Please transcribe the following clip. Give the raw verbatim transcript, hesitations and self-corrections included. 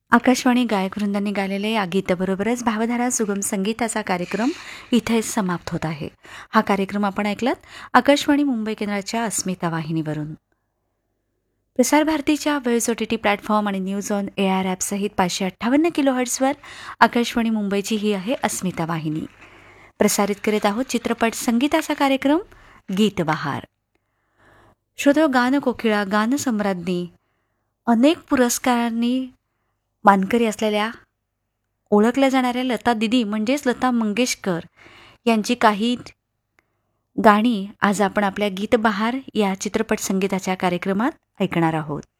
आकाशवाणी गायकवृंदांनी गायलेले या गीताबरोबरच भावधारा सुगम संगीताचा कार्यक्रम इथे समाप्त होत आहे. हा कार्यक्रम आपण ऐकलात आकाशवाणी मुंबई केंद्राच्या अस्मिता वाहिनीवरून. प्रसार भारतीच्या वेळेस ओ टी टी प्लॅटफॉर्म आणि न्यूज ऑन ए आर ॲपसहित पाचशे अठ्ठावन्न किलो हर्ट्सवर आकाशवाणी मुंबईची ही आहे अस्मिता वाहिनी. प्रसारित करीत आहोत चित्रपट संगीताचा कार्यक्रम गीत बहार. श्रोतो, गान कोकिळा, गान सम्राज्ञी, अनेक पुरस्कारांनी मानकरी असलेल्या ओळखल्या जाणाऱ्या लता दिदी म्हणजेच लता मंगेशकर यांची काही गाणी आज आपण आपल्या गीत बहार या चित्रपट संगीताच्या कार्यक्रमात ऐकणार आहोत.